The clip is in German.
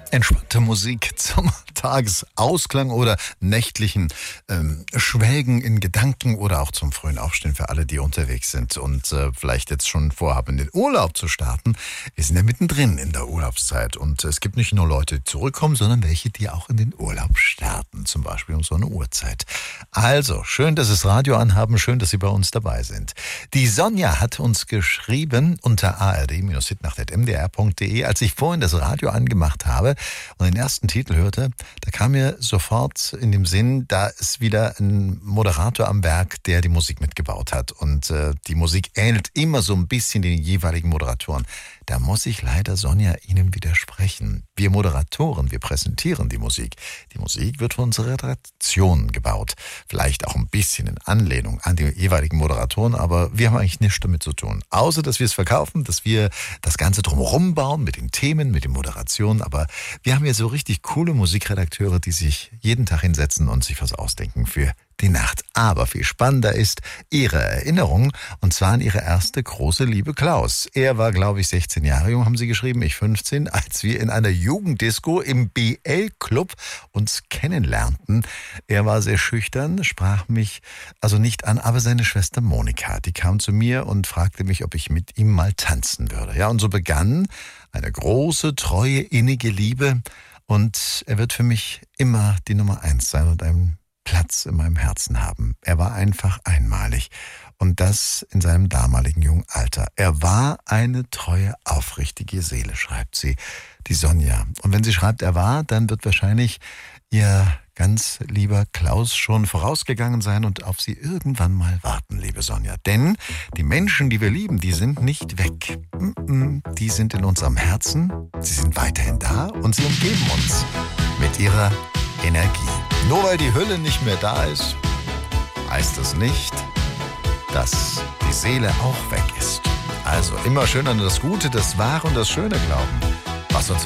Entspannte Musik zum Tagesausklang oder nächtlichen Schwelgen in Gedanken oder auch zum frühen Aufstehen für alle, die unterwegs sind und vielleicht jetzt schon vorhaben, in den Urlaub zu starten. Wir sind ja mittendrin in der Urlaubszeit und es gibt nicht nur Leute, die zurückkommen, sondern welche, die auch in den Urlaub starten, zum Beispiel um so eine Uhrzeit. Also, schön, dass Sie das Radio anhaben, schön, dass Sie bei uns dabei sind. Die Sonja hat uns geschrieben unter ard-hitnacht.mdr.de, als ich vorhin das Radio angemacht habe und den ersten Titel hörte, da kam mir sofort in dem Sinn, da ist wieder ein Moderator am Werk, der die Musik mitgebaut hat. Und die Musik ähnelt immer so ein bisschen den jeweiligen Moderatoren. Da muss ich leider, Sonja, Ihnen widersprechen. Wir Moderatoren, wir präsentieren die Musik. Die Musik wird von unserer Redaktion gebaut. Vielleicht auch ein bisschen in Anlehnung an die jeweiligen Moderatoren, aber wir haben eigentlich nichts damit zu tun. Außer, dass wir es verkaufen, dass wir das Ganze drumherum bauen mit den Themen, mit den Moderationen. Aber wir haben hier so richtig coole Musikredakteure, die sich jeden Tag hinsetzen und sich was ausdenken für die Nacht. Aber viel spannender ist Ihre Erinnerung, und zwar an Ihre erste große Liebe Klaus. Er war, glaube ich, 16 Jahre jung, haben Sie geschrieben, ich 15, als wir in einer Jugenddisco im BL-Club uns kennenlernten. Er war sehr schüchtern, sprach mich also nicht an, aber seine Schwester Monika, die kam zu mir und fragte mich, ob ich mit ihm mal tanzen würde. Ja, und so begann eine große, treue, innige Liebe, und er wird für mich immer die Nummer 1 sein und ein Platz in meinem Herzen haben. Er war einfach einmalig, und das in seinem damaligen jungen Alter. Er war eine treue, aufrichtige Seele, schreibt sie, die Sonja. Und wenn sie schreibt, er war, dann wird wahrscheinlich ihr ganz lieber Klaus schon vorausgegangen sein und auf sie irgendwann mal warten, liebe Sonja. Denn die Menschen, die wir lieben, die sind nicht weg. Die sind in unserem Herzen, sie sind weiterhin da und sie umgeben uns mit ihrer Energie. Nur weil die Hülle nicht mehr da ist, heißt das nicht, dass die Seele auch weg ist. Also immer schön an das Gute, das Wahre und das Schöne glauben, was uns